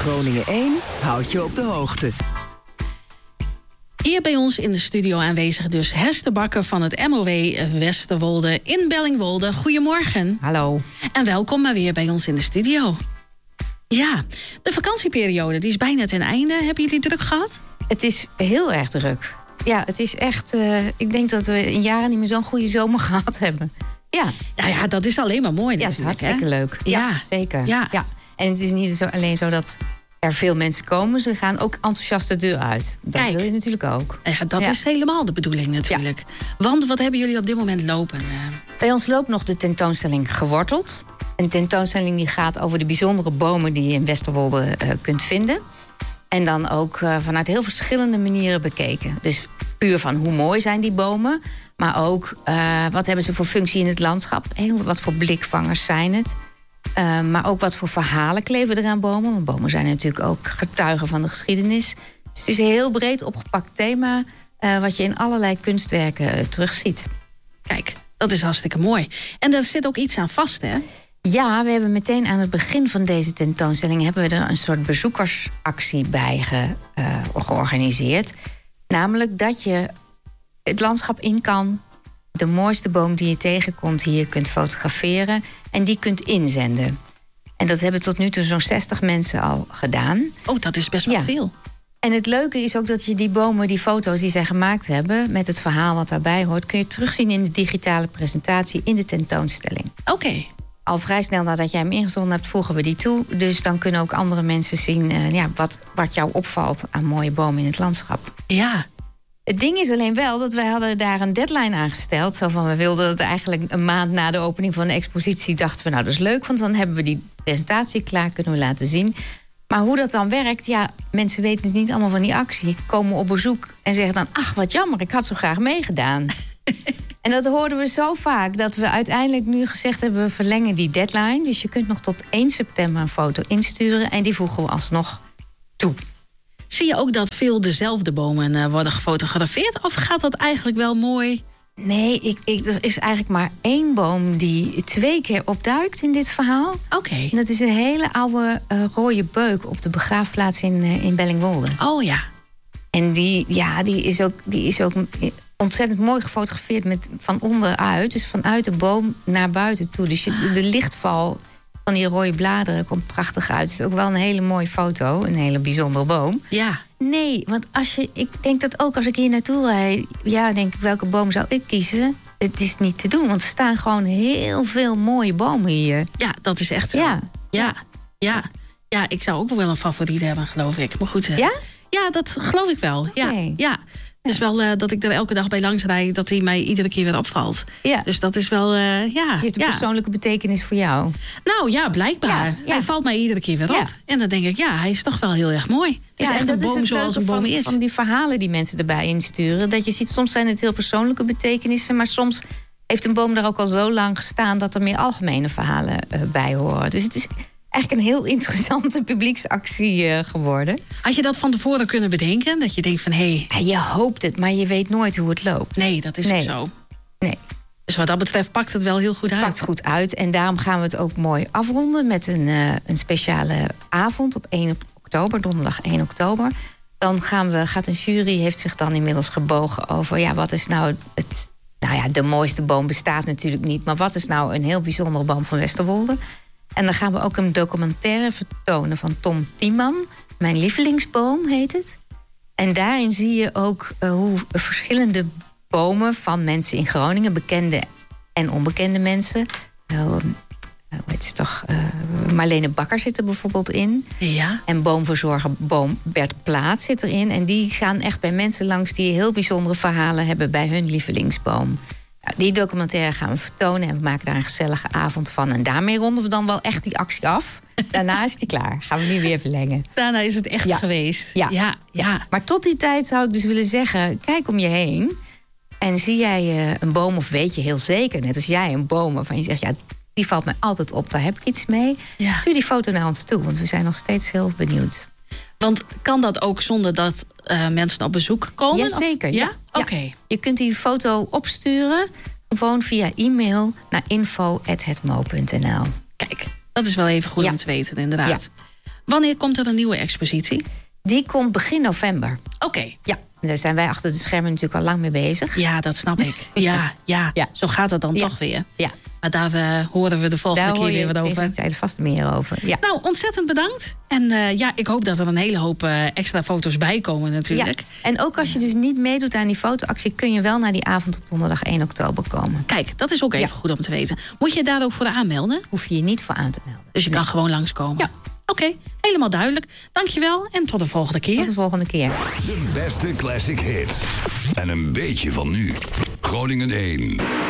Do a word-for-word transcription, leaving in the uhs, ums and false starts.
Groningen één houdt je op de hoogte. Hier bij ons in de studio aanwezig dus Hester Bakker van het M O W Westerwolde in Bellingwolde. Goedemorgen. Hallo. En welkom maar weer bij ons in de studio. Ja, de vakantieperiode die is bijna ten einde. Hebben jullie druk gehad? Het is heel erg druk. Ja, het is echt... Uh, ik denk dat we in jaren niet meer zo'n goede zomer gehad hebben. Ja. Nou ja, dat is alleen maar mooi ja, natuurlijk. Ja, het is hartstikke hè? leuk. Ja, ja zeker. Ja. Ja. En het is niet zo, alleen zo dat er veel mensen komen. Ze gaan ook enthousiast de deur uit. Dat Kijk, wil je natuurlijk ook. Ja, dat ja. is helemaal de bedoeling natuurlijk. Ja. Want wat hebben jullie op dit moment lopen? Bij ons loopt nog de tentoonstelling Geworteld. Een tentoonstelling die gaat over de bijzondere bomen die je in Westerwolde uh, kunt vinden. En dan ook uh, vanuit heel verschillende manieren bekeken. Dus puur van hoe mooi zijn die bomen. Maar ook uh, wat hebben ze voor functie in het landschap. En wat voor blikvangers zijn het. Uh, maar ook wat voor verhalen kleven er aan bomen. Want bomen zijn natuurlijk ook getuigen van de geschiedenis. Dus het is een heel breed opgepakt thema. Uh, wat je in allerlei kunstwerken uh, terugziet. Kijk, dat is hartstikke mooi. En daar zit ook iets aan vast, hè? Ja, we hebben meteen aan het begin van deze tentoonstelling hebben we er een soort bezoekersactie bij ge, uh, georganiseerd. Namelijk dat je het landschap in kan, de mooiste boom die je tegenkomt hier kunt fotograferen en die kunt inzenden. En dat hebben tot nu toe zo'n zestig mensen al gedaan. Oh, dat is best wel ja. veel. En het leuke is ook dat je die bomen, die foto's die zij gemaakt hebben, met het verhaal wat daarbij hoort, kun je terugzien in de digitale presentatie in de tentoonstelling. Oké. Okay. Al vrij snel nadat jij hem ingezonden hebt, voegen we die toe. Dus dan kunnen ook andere mensen zien uh, ja, wat, wat jou opvalt aan mooie bomen in het landschap. Ja. Het ding is alleen wel dat wij hadden daar een deadline aan gesteld. Zo van, we wilden het eigenlijk een maand na de opening van de expositie. Dachten we, nou dat is leuk, want dan hebben we die presentatie klaar, kunnen we laten zien. Maar hoe dat dan werkt, ja, mensen weten het niet allemaal van die actie. Komen op bezoek en zeggen dan, ach wat jammer, ik had zo graag meegedaan. En dat hoorden we zo vaak, dat we uiteindelijk nu gezegd hebben, we verlengen die deadline. Dus je kunt nog tot één september een foto insturen en die voegen we alsnog toe. Zie je ook dat veel dezelfde bomen uh, worden gefotografeerd? Of gaat dat eigenlijk wel mooi? Nee, ik, ik, er is eigenlijk maar één boom die twee keer opduikt in dit verhaal. Oké. Okay. Dat is een hele oude uh, rode beuk op de begraafplaats in, uh, in Bellingwolde. Oh ja. En die, ja, die is ook... Die is ook ontzettend mooi gefotografeerd met van onderuit. Dus vanuit de boom naar buiten toe. Dus je, de lichtval van die rode bladeren komt prachtig uit. Het is ook wel een hele mooie foto. Een hele bijzondere boom. Ja. Nee, want als je, ik denk dat ook als ik hier naartoe rijd, ja, denk ik, welke boom zou ik kiezen? Het is niet te doen, want er staan gewoon heel veel mooie bomen hier. Ja, dat is echt zo. Ja. Ja, ja. Ja, ik zou ook wel een favoriet hebben, geloof ik. Maar goed, ja? Ja, dat geloof ik wel. Ja, okay. ja. Het is wel uh, dat ik er elke dag bij langs rijd, dat hij mij iedere keer weer opvalt. Ja. Dus dat is wel, uh, ja. Heeft een ja. persoonlijke betekenis voor jou? Nou ja, blijkbaar. Ja, ja. Hij valt mij iedere keer weer op. Ja. En dan denk ik, ja, hij is toch wel heel erg mooi. Het is ja, echt en dat een boom is het zoals een boom van, is. Van die verhalen die mensen erbij insturen. Dat je ziet, soms zijn het heel persoonlijke betekenissen, maar soms heeft een boom daar ook al zo lang gestaan dat er meer algemene verhalen uh, bij horen. Dus het is eigenlijk een heel interessante publieksactie uh, geworden. Had je dat van tevoren kunnen bedenken? Dat je denkt van, hé... Hey... Ja, je hoopt het, maar je weet nooit hoe het loopt. Nee, dat is nee. ook zo. Nee. Dus wat dat betreft pakt het wel heel goed het uit. Het pakt goed uit en daarom gaan we het ook mooi afronden met een, uh, een speciale avond op één oktober, donderdag één oktober. Dan gaan we, gaat een jury, heeft zich dan inmiddels gebogen over, ja, wat is nou het... Nou ja, de mooiste boom bestaat natuurlijk niet, maar wat is nou een heel bijzondere boom van Westerwolde? En dan gaan we ook een documentaire vertonen van Tom Tiemann. Mijn lievelingsboom heet het. En daarin zie je ook uh, hoe verschillende bomen van mensen in Groningen, bekende en onbekende mensen. Uh, hoe heet ze toch? Uh, Marlene Bakker zit er bijvoorbeeld in. Ja. En boomverzorger boom Bert Plaat zit erin. En die gaan echt bij mensen langs die heel bijzondere verhalen hebben bij hun lievelingsboom. Die documentaire gaan we vertonen en we maken daar een gezellige avond van. En daarmee ronden we dan wel echt die actie af. Daarna is die klaar. Gaan we niet weer verlengen. Daarna is het echt ja. geweest. Ja. Ja, ja. Maar tot die tijd zou ik dus willen zeggen, kijk om je heen. En zie jij uh, een boom of weet je heel zeker, net als jij, een boom waarvan je zegt, ja, die valt mij altijd op, daar heb ik iets mee. Ja. Stuur die foto naar ons toe, want we zijn nog steeds heel benieuwd. Want kan dat ook zonder dat uh, mensen op bezoek komen? Jazeker, ja. ja? ja. Oké. Okay. Je kunt die foto opsturen, gewoon via e-mail naar info at het mo punt n l. Kijk, dat is wel even goed ja. om te weten, inderdaad. Ja. Wanneer komt er een nieuwe expositie? Die komt begin november. Oké. Okay. Ja, daar zijn wij achter de schermen natuurlijk al lang mee bezig. Ja, dat snap ik. Ja, ja. ja. Zo gaat het dan ja. toch weer. Ja. Maar daar uh, horen we de volgende daar keer weer wat over. Daar hoor je vast meer over. Ja. Nou, ontzettend bedankt. En uh, ja, ik hoop dat er een hele hoop uh, extra foto's bij komen natuurlijk. Ja. En ook als je dus niet meedoet aan die fotoactie, kun je wel naar die avond op donderdag één oktober komen. Kijk, dat is ook even ja. goed om te weten. Moet je daar ook voor aanmelden? Hoef je je niet voor aan te melden. Dus je nee. kan gewoon langskomen? Ja. Oké, okay, helemaal duidelijk. Dankjewel en tot de volgende keer. Tot de volgende keer. De beste classic hits. En een beetje van nu. Groningen één.